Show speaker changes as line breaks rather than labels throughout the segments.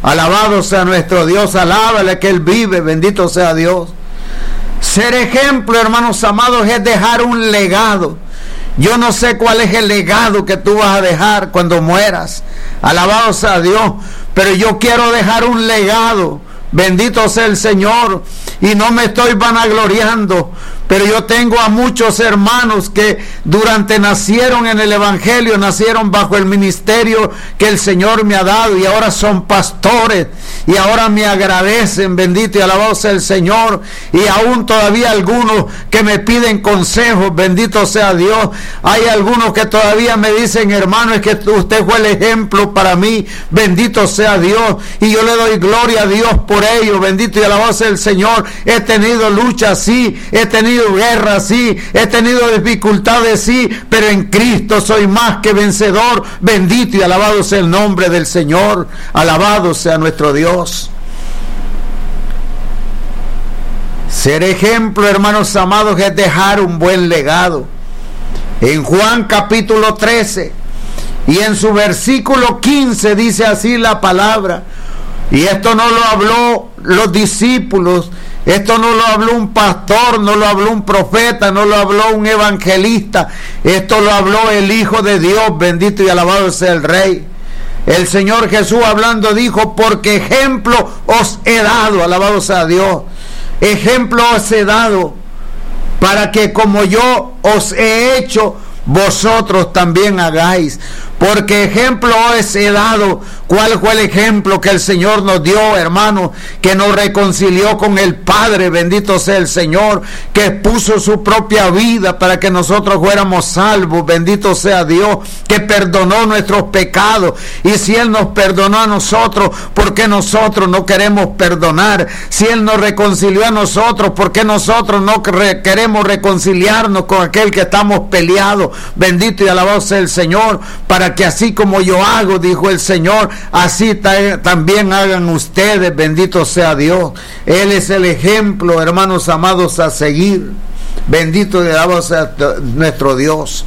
Alabado sea nuestro Dios, alábale que Él vive, bendito sea Dios. Ser ejemplo, hermanos amados, es dejar un legado. Yo no sé cuál es el legado que tú vas a dejar cuando mueras. Alabado sea Dios, pero yo quiero dejar un legado. Bendito sea el Señor. Y no me estoy vanagloriando, pero yo tengo a muchos hermanos que nacieron en el Evangelio, nacieron bajo el ministerio que el Señor me ha dado, y ahora son pastores, y ahora me agradecen, bendito y alabado sea el Señor. Y aún todavía algunos que me piden consejos, bendito sea Dios. Hay algunos que todavía me dicen: hermano, es que usted fue el ejemplo para mí, bendito sea Dios. Y yo le doy gloria a Dios por ello, bendito y alabado sea el Señor. He tenido luchas, sí, he tenido guerras, sí, he tenido dificultades, sí, pero en Cristo soy más que vencedor. Bendito y alabado sea el nombre del Señor, alabado sea nuestro Dios. Ser ejemplo, hermanos amados, es dejar un buen legado. En Juan capítulo 13 y en su versículo 15 dice así la palabra, y esto no lo habló los discípulos, esto no lo habló un pastor, no lo habló un profeta, no lo habló un evangelista, esto lo habló el Hijo de Dios, bendito y alabado sea el Rey. El Señor Jesús hablando dijo: porque ejemplo os he dado, alabado sea Dios, ejemplo os he dado, para que como yo os he hecho, vosotros también hagáis. Porque ejemplo os he dado. ¿Cuál fue el ejemplo que el Señor nos dio, hermano? Que nos reconcilió con el Padre, bendito sea el Señor, que puso su propia vida para que nosotros fuéramos salvos, bendito sea Dios, que perdonó nuestros pecados. Y si Él nos perdonó a nosotros, ¿por qué nosotros no queremos perdonar? Si Él nos reconcilió a nosotros, ¿por qué nosotros no queremos reconciliarnos con aquel que estamos peleados? Bendito y alabado sea el Señor, para que así como yo hago, dijo el Señor, así también hagan ustedes, bendito sea Dios. Él es el ejemplo, hermanos amados, a seguir. Bendito y alabado sea nuestro Dios.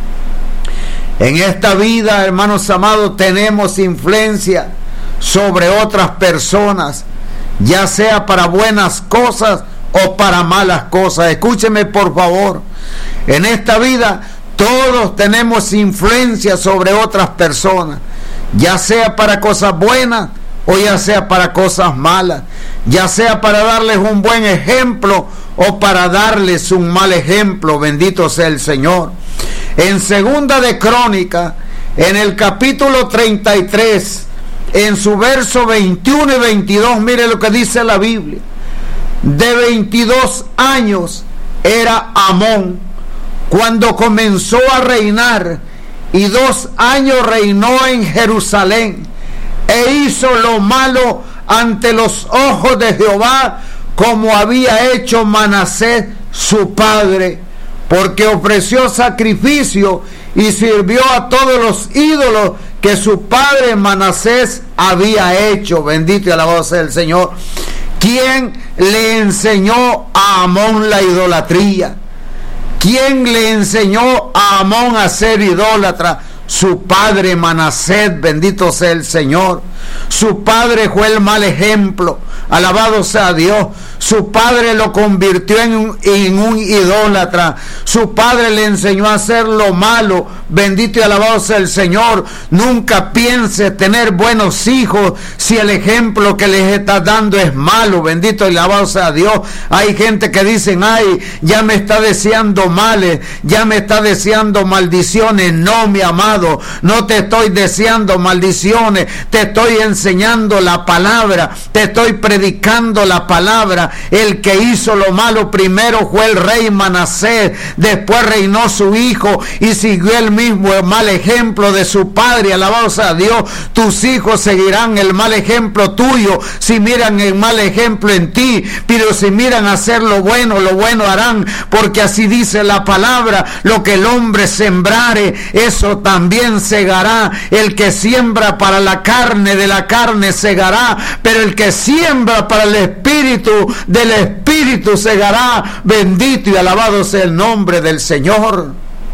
En esta vida, hermanos amados, tenemos influencia sobre otras personas, ya sea para buenas cosas o para malas cosas. Escúcheme por favor. En esta vida todos tenemos influencia sobre otras personas, ya sea para cosas buenas o ya sea para cosas malas, ya sea para darles un buen ejemplo o para darles un mal ejemplo, bendito sea el Señor. En Segunda de Crónicas, en el capítulo 33, en su verso 21 y 22, mire lo que dice la Biblia. De 22 años era Amón cuando comenzó a reinar, y 2 años reinó en Jerusalén, e hizo lo malo ante los ojos de Jehová, como había hecho Manasés su padre, porque ofreció sacrificio y sirvió a todos los ídolos que su padre Manasés había hecho. Bendito y alabado sea el Señor. ¿Quién le enseñó a Amón la idolatría? ¿Quién le enseñó a Amón a ser idólatra? Su padre Manasés, bendito sea el Señor. Su padre fue el mal ejemplo, alabado sea Dios. Su padre lo convirtió en un idólatra. Su padre le enseñó a hacer lo malo, bendito y alabado sea el Señor. Nunca piense tener buenos hijos si el ejemplo que les está dando es malo, bendito y alabado sea Dios. Hay gente que dicen: ay, ya me está deseando males, ya me está deseando maldiciones. No, mi amado, no te estoy deseando maldiciones, te estoy enseñando la palabra, te estoy predicando la palabra. El que hizo lo malo primero fue el rey Manasés, después reinó su hijo y siguió el mismo mal ejemplo de su padre, alabado sea Dios. Tus hijos seguirán el mal ejemplo tuyo si miran el mal ejemplo en ti, pero si miran hacer lo bueno harán, porque así dice la palabra: lo que el hombre sembrare, eso también segará. El que siembra para la carne, de la carne segará, pero el que siembra para el espíritu, del espíritu segará. Bendito y alabado sea el nombre del Señor.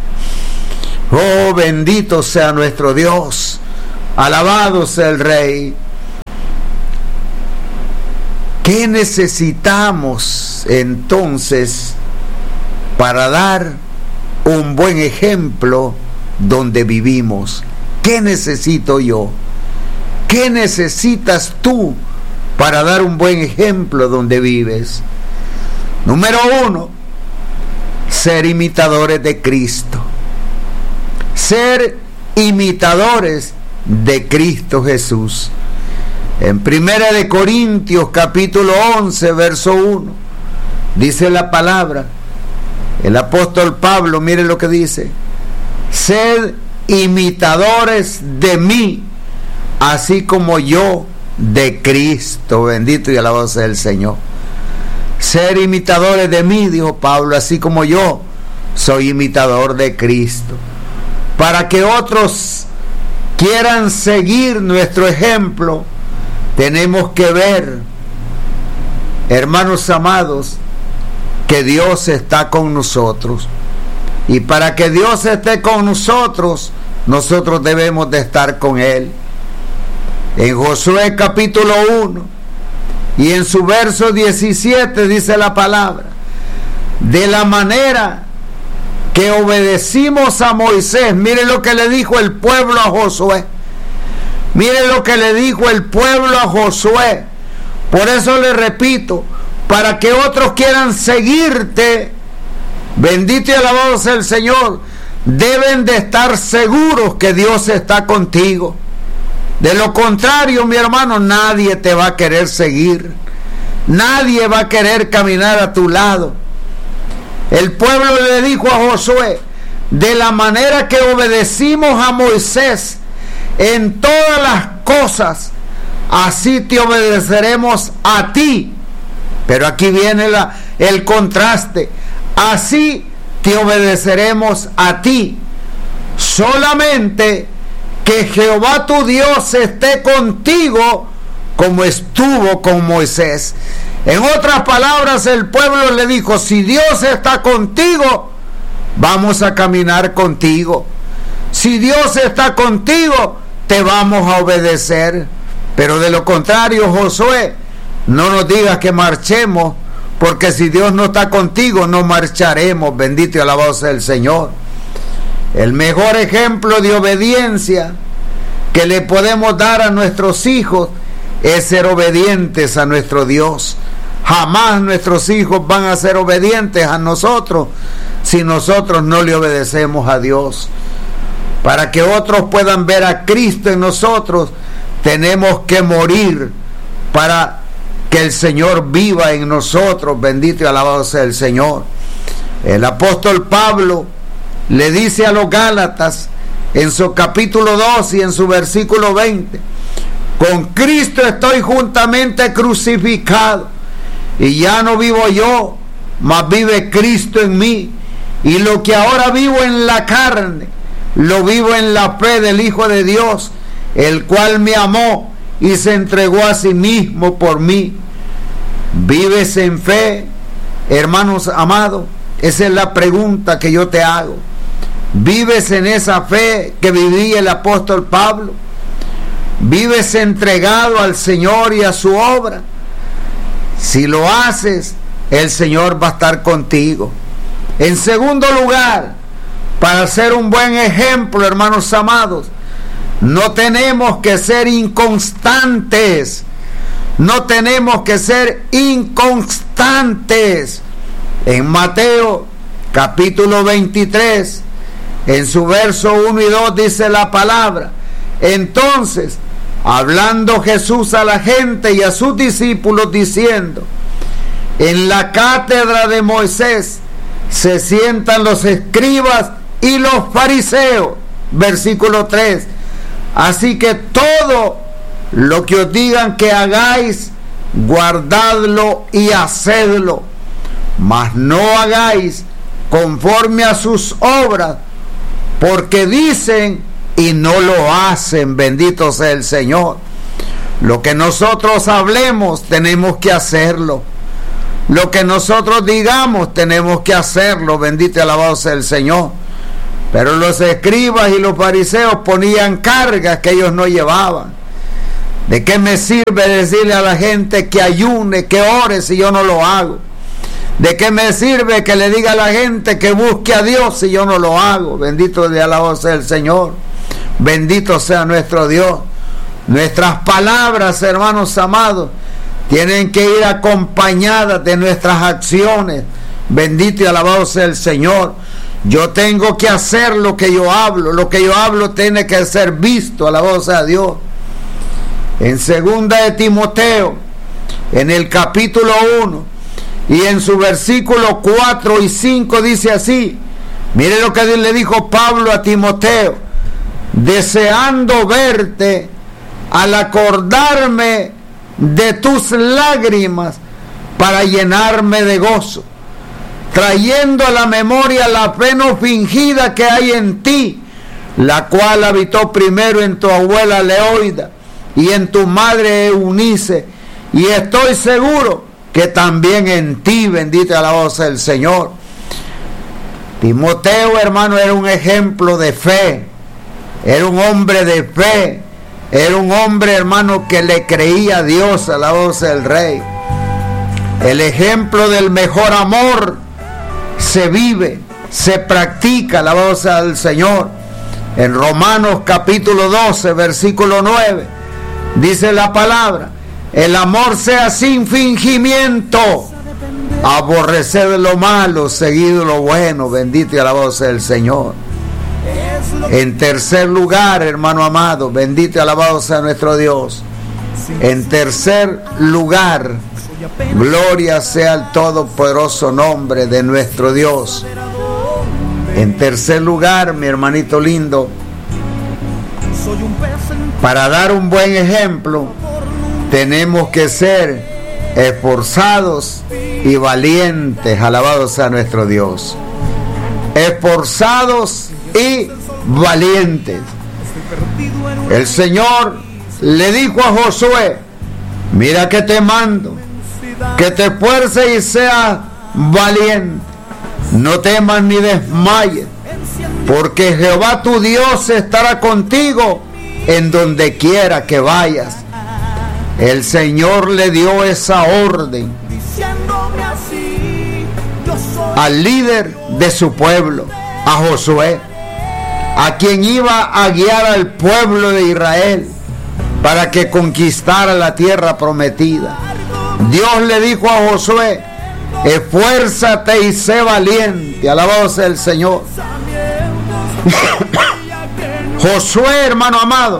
Oh, bendito sea nuestro Dios, alabado sea el Rey. ¿Qué necesitamos entonces para dar un buen ejemplo donde vivimos? ¿Qué necesito yo? ¿Qué necesitas tú para dar un buen ejemplo donde vives? Número 1, ser imitadores de Cristo. Ser imitadores de Cristo Jesús. En 1 Corintios capítulo 11, verso 1, dice la palabra, el apóstol Pablo, mire lo que dice: sed imitadores de mí, así como yo de Cristo. Bendito y alabado sea el Señor. Ser imitadores de mí, dijo Pablo, así como yo soy imitador de Cristo. Para que otros quieran seguir nuestro ejemplo, tenemos que ver, hermanos amados, que Dios está con nosotros. Y para que Dios esté con nosotros, nosotros debemos de estar con Él. En Josué capítulo 1 y en su verso 17 dice la palabra: de la manera que obedecimos a Moisés. Mire lo que le dijo el pueblo a Josué. Mire lo que le dijo el pueblo a Josué. Por eso le repito, para que otros quieran seguirte, bendito y alabado sea el Señor, deben de estar seguros que Dios está contigo. De lo contrario, mi hermano, nadie te va a querer seguir. Nadie va a querer caminar a tu lado. El pueblo le dijo a Josué: de la manera que obedecimos a Moisés en todas las cosas, así te obedeceremos a ti. Pero aquí viene el contraste: así te obedeceremos a ti. Solamente que Jehová tu Dios esté contigo como estuvo con Moisés. En otras palabras, el pueblo le dijo: si Dios está contigo, vamos a caminar contigo. Si Dios está contigo, te vamos a obedecer. Pero de lo contrario, Josué, no nos digas que marchemos, porque si Dios no está contigo, no marcharemos. Bendito y alabado sea el Señor. El mejor ejemplo de obediencia que le podemos dar a nuestros hijos es ser obedientes a nuestro Dios. Jamás nuestros hijos van a ser obedientes a nosotros si nosotros no le obedecemos a Dios. Para que otros puedan ver a Cristo en nosotros, tenemos que morir para que el Señor viva en nosotros. Bendito y alabado sea el Señor. El apóstol Pablo le dice a los Gálatas en su capítulo 2 y en su versículo 20: con Cristo estoy juntamente crucificado, y ya no vivo yo, mas vive Cristo en mí. Y lo que ahora vivo en la carne, lo vivo en la fe del Hijo de Dios, el cual me amó y se entregó a sí mismo por mí. ¿Vives en fe, hermanos amados? Esa es la pregunta que yo te hago. ¿Vives en esa fe que vivía el apóstol Pablo? ¿Vives entregado al Señor y a su obra? Si lo haces, el Señor va a estar contigo. En segundo lugar, para ser un buen ejemplo, hermanos amados, no tenemos que ser inconstantes. No tenemos que ser inconstantes. En Mateo capítulo 23, en su verso 1 y 2 dice la palabra: entonces, hablando Jesús a la gente y a sus discípulos, diciendo: en la cátedra de Moisés se sientan los escribas y los fariseos. Versículo 3: así que todo lo que os digan que hagáis, guardadlo y hacedlo, mas no hagáis conforme a sus obras, porque dicen y no lo hacen. Bendito sea el Señor. Lo que nosotros hablemos, tenemos que hacerlo. Lo que nosotros digamos, tenemos que hacerlo. Bendito y alabado sea el Señor. Pero los escribas y los fariseos ponían cargas que ellos no llevaban. ¿De qué me sirve decirle a la gente que ayune, que ore si yo no lo hago? ¿De qué me sirve que le diga a la gente que busque a Dios si yo no lo hago? Bendito y alabado sea el Señor. Bendito sea nuestro Dios. Nuestras palabras, hermanos amados, tienen que ir acompañadas de nuestras acciones. Bendito y alabado sea el Señor. Yo tengo que hacer lo que yo hablo. Lo que yo hablo tiene que ser visto. Alabado sea Dios. En 2 de Timoteo, en el capítulo 1 y en su versículo 4 y 5 dice así. Mire lo que le dijo Pablo a Timoteo: deseando verte al acordarme de tus lágrimas para llenarme de gozo, trayendo a la memoria la fe no fingida que hay en ti, la cual habitó primero en tu abuela Leoida y en tu madre Eunice, y estoy seguro que también en ti. Bendito y alabado sea el Señor. Timoteo, hermano, era un ejemplo de fe, era un hombre de fe, era un hombre, hermano, que le creía a Dios. Alabado sea el Rey. El ejemplo del mejor amor se vive, se practica. Alabado sea el Señor. En Romanos capítulo 12, versículo 9, dice la palabra: el amor sea sin fingimiento, aborrecer lo malo, seguir lo bueno. Bendito y alabado sea el Señor. En tercer lugar, hermano amado, bendito y alabado sea nuestro Dios. En tercer lugar, gloria sea el todopoderoso nombre de nuestro Dios. En tercer lugar, mi hermanito lindo, para dar un buen ejemplo, tenemos que ser esforzados y valientes. Alabado sea nuestro Dios. Esforzados y valientes. El Señor le dijo a Josué: mira que te mando, que te esfuerces y seas valiente. No temas ni desmayes, porque Jehová tu Dios estará contigo en donde quiera que vayas. El Señor le dio esa orden al líder de su pueblo, a Josué, a quien iba a guiar al pueblo de Israel para que conquistara la tierra prometida. Dios le dijo a Josué: esfuérzate y sé valiente. Alabado sea el Señor. Josué, hermano amado,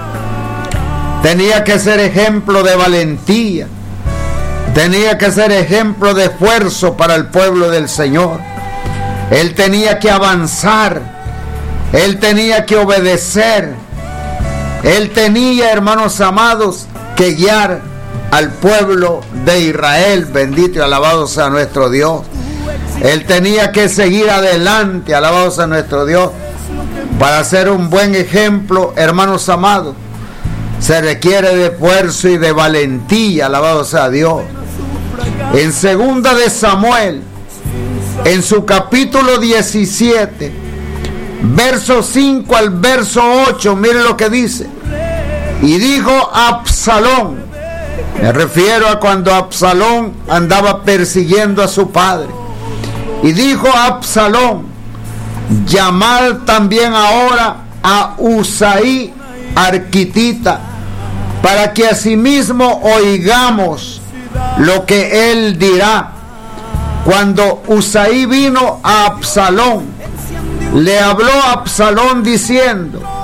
tenía que ser ejemplo de valentía, tenía que ser ejemplo de esfuerzo para el pueblo del Señor. Él tenía que avanzar, él tenía que obedecer, él tenía, hermanos amados, que guiar al pueblo de Israel. Bendito y alabado sea nuestro Dios. Él tenía que seguir adelante. Alabado sea nuestro Dios. Para ser un buen ejemplo, hermanos amados, se requiere de esfuerzo y de valentía. Alabado sea Dios. En 2 de Samuel, en su capítulo 17, verso 5 al verso 8, mire lo que dice. Y dijo Absalón, me refiero a cuando Absalón andaba persiguiendo a su padre, y dijo Absalón: llamad también ahora a Usaí arquitita, para que asimismo oigamos lo que él dirá. Cuando Usaí vino a Absalón, le habló a Absalón diciendo: